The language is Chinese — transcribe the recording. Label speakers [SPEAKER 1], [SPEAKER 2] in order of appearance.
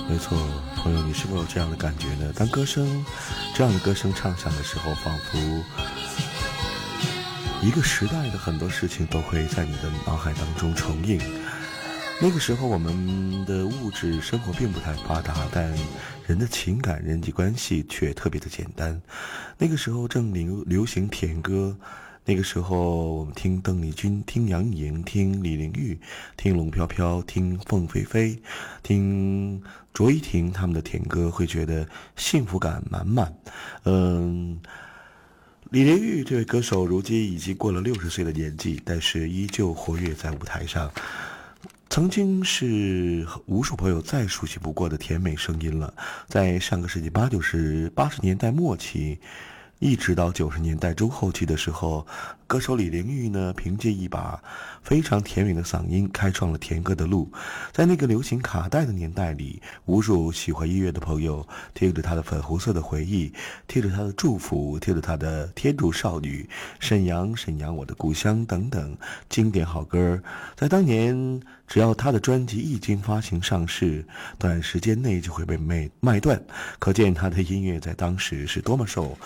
[SPEAKER 1] 没错，朋友，你是否有这样的感觉呢？当这样的歌声唱响的时候，仿佛一个时代的很多事情都会在你的脑海当中重映。那个时候我们的物质生活并不太发达，但人的情感人际关系却特别的简单。那个时候正流行甜歌，那个时候我们听邓丽君，听杨颖，听李玲玉，听龙飘飘，听凤飞飞，听卓依婷他们的甜歌，会觉得幸福感满满。李玲玉这位歌手如今已经过了60岁的年纪，但是依旧活跃在舞台上，曾经是无数朋友再熟悉不过的甜美声音了。在上个世纪80年代末期，一直到90年代中后期的时候，歌手李玲玉呢，凭借一把非常甜美的嗓音，开创了甜歌的路。在那个流行卡带的年代里，无数喜欢音乐的朋友听着她的粉红色的回忆，听着她的祝福，听着她的天竺少女、沈阳我的故乡等等经典好歌，在当年只要她的专辑一经发行上市，短时间内就会被卖断，可见她的音乐在当时是多么受